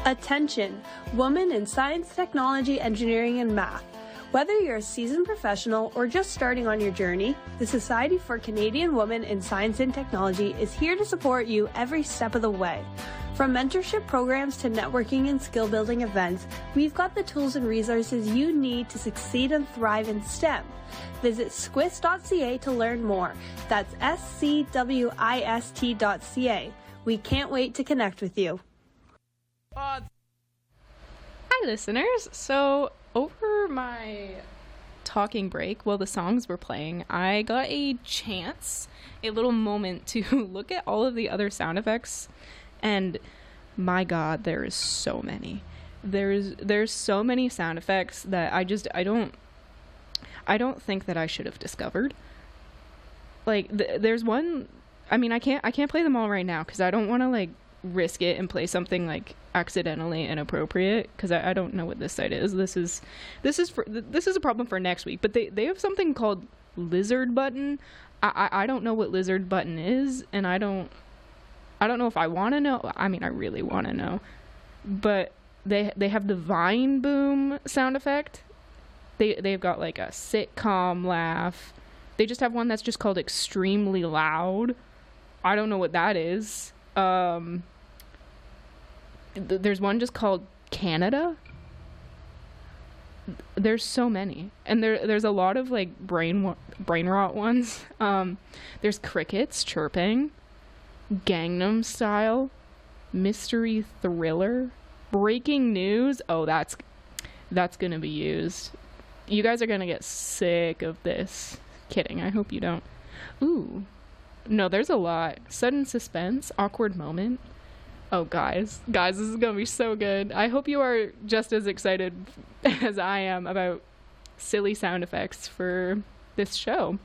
Attention, women in science, technology, engineering, and math. Whether you're a seasoned professional or just starting on your journey, the Society for Canadian Women in Science and Technology is here to support you every step of the way. From mentorship programs to networking and skill building events, we've got the tools and resources you need to succeed and thrive in STEM. Visit squist.ca to learn more. That's scwist.ca. We can't wait to connect with you. Hi, listeners. So, over my talking break, while the songs were playing, I got a little moment to look at all of the other sound effects, and my God, there is so many. There's so many sound effects that I don't think that I should have discovered. Like, there's one. I mean, I can't play them all right now because I don't want to like risk it and play something like accidentally inappropriate, because I don't know what this site is. This is a problem for next week. But they have something called Lizard Button. I don't know what Lizard Button is, and I don't know if I want to know. I mean, I really want to know. But they have the Vine Boom sound effect. They've got like a sitcom laugh. They just have one that's just called Extremely Loud. I don't know what that is. There's one just called Canada. There's so many, and there's a lot of like brain rot ones. There's crickets chirping, Gangnam Style, mystery thriller, breaking news. Oh, that's gonna be used. You guys are gonna get sick of this. Kidding. I hope you don't. Ooh, no, there's a lot. Sudden suspense, awkward moment. Oh, guys, this is gonna be so good. I hope you are just as excited as I am about silly sound effects for this show.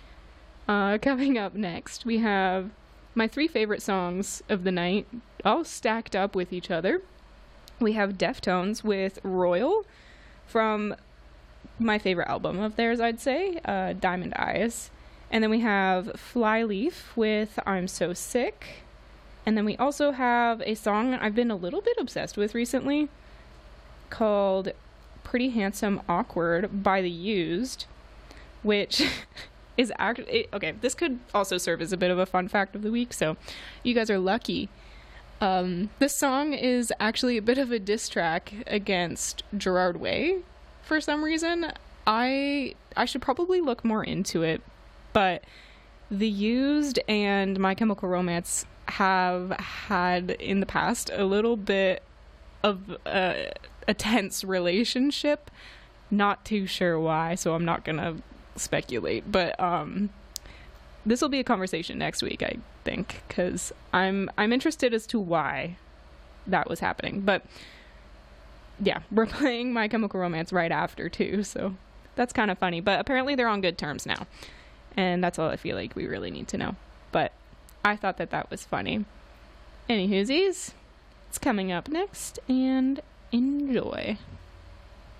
Coming up next, we have my 3 favorite songs of the night, all stacked up with each other. We have Deftones with Royal from my favorite album of theirs, I'd say, Diamond Eyes. And then we have Flyleaf with I'm So Sick. And then we also have a song I've been a little bit obsessed with recently called Pretty Handsome Awkward by The Used, which is actually... Okay, this could also serve as a bit of a fun fact of the week, so you guys are lucky. This song is actually a bit of a diss track against Gerard Way for some reason. I should probably look more into it, but The Used and My Chemical Romance have had in the past a little bit of a tense relationship. Not too sure why, so I'm not gonna speculate, but this will be a conversation next week, I think, because I'm interested as to why that was happening. But yeah, we're playing My Chemical Romance right after too, so that's kind of funny. But apparently they're on good terms now, and that's all I feel like we really need to know. But I thought that was funny. Anywhoosies, it's coming up next, and enjoy.